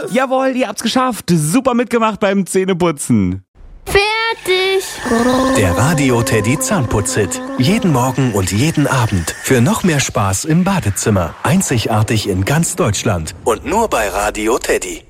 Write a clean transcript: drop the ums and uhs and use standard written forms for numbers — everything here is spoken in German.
Jawohl, ihr habt's geschafft. Super mitgemacht beim Zähneputzen. Fertig. Der Radio Teddy Zahnputz-Hit. Jeden Morgen und jeden Abend. Für noch mehr Spaß im Badezimmer. Einzigartig in ganz Deutschland. Und nur bei Radio Teddy.